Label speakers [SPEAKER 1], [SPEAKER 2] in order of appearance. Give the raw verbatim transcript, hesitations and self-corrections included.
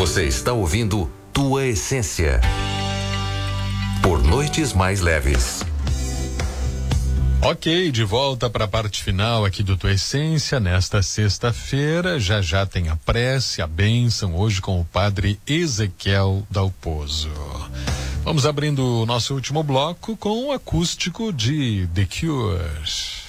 [SPEAKER 1] Você está ouvindo Tua Essência por Noites Mais Leves.
[SPEAKER 2] Ok, de volta para a parte final aqui do Tua Essência, nesta sexta-feira. Já já tem a prece, a bênção, hoje com o padre Ezequiel Dalpozo. Vamos abrindo o nosso último bloco com o acústico de The Cure.